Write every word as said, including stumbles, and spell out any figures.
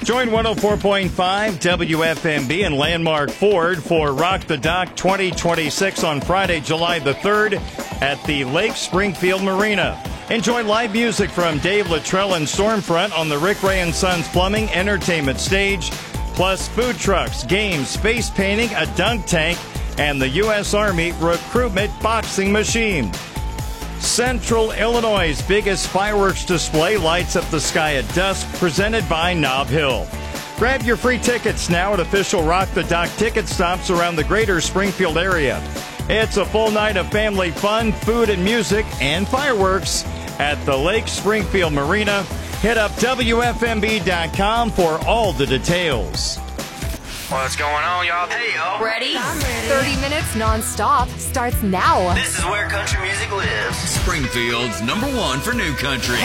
Join one oh four point five W F M B and Landmark Ford for Rock the Dock twenty twenty-six on Friday, July the third at the Lake Springfield Marina. Enjoy live music from Dave Luttrell and Stormfront on the Rick Ray and Sons Plumbing Entertainment Stage, plus food trucks, games, face painting, a dunk tank, and the U S Army Recruitment Boxing Machine. Central Illinois' biggest fireworks display lights up the sky at dusk, presented by Nob Hill. Grab your free tickets now at official Rock the Dock ticket stops around the greater Springfield area. It's a full night of family fun, food and music, and fireworks at the Lake Springfield Marina. Hit up W F M B dot com for all the details. What's going on, y'all? Hey, y'all. Ready? thirty minutes non-stop starts now. This is where country music lives. Springfield's number one for new country.